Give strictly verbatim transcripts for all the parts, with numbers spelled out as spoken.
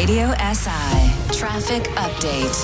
Radio S I Traffic Update.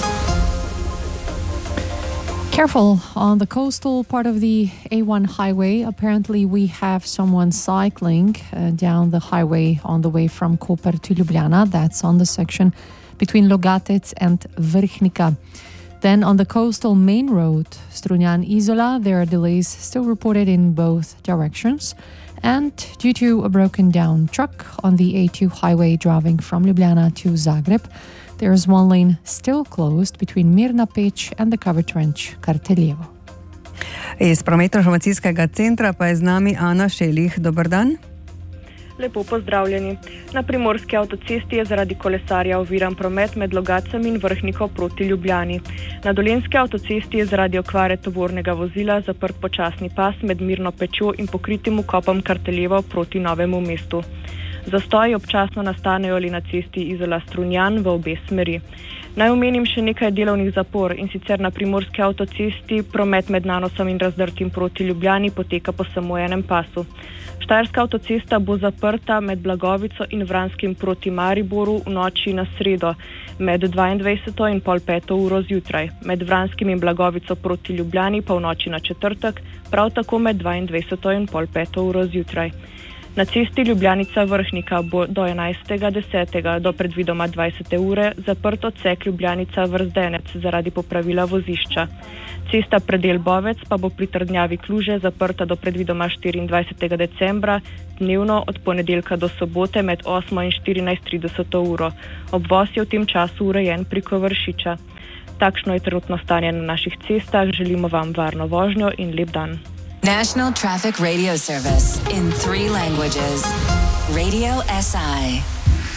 Careful on the coastal part of the A one highway. Apparently we have someone cycling uh, down the highway on the way from Koper to Ljubljana. That's on the section between Logatec and Vrhnika. Then on the coastal main road, Strunjan-Izola, there are delays still reported in both directions. And due to a broken down truck on the A two highway driving from Ljubljana to Zagreb, there is one lane still closed between Mirna Peć and the covered trench Karteljevo. Iz prometno-informacijskega centra pa je z nami Ana Šelih. Dober dan. Lepo pozdravljeni. Na primorski avtocesti je zaradi kolesarja oviran promet med Logatcem in Vrhniko proti Ljubljani. Na dolenjski avtocesti je zaradi okvare tovornega vozila zaprt počasni pas med Mirno Pečjo in pokritim vkopom Karteljevo proti Novemu mestu. Zastoji občasno nastanejo ali na cesti Izola-Strunjan v obe smeri. Naj omenim še nekaj delovnih zapor, in sicer na primorski avtocesti promet med Nanosom in Razdrtim proti Ljubljani poteka po samo enem pasu. Štajerska avtocesta bo zaprta med Blagovico in Vranskim proti Mariboru v noči na sredo med dvaindvajseto in pol peto uro zjutraj, med Vranskim in Blagovico proti Ljubljani pa v noči na četrtek, prav tako med dvaindvajseto in pol peto uro zjutraj. Na cesti Ljubljanica-Vrhnika bo do enajstega desetega do predvidoma dvajsete ure zaprt odsek Ljubljanica-Vrzdenec zaradi popravila vozišča. Cesta Predel Bovec pa bo pri trdnjavi Kluže zaprta do predvidoma štiriindvajsetega decembra, dnevno od ponedeljka do sobote med osmo in štirinajst trideset uro. Obvoz je v tem času urejen preko Vršiča. Takšno je trenutno stanje na naših cestah. Želimo vam varno vožnjo in lep dan. National Traffic Radio Service in three languages. Radio S I.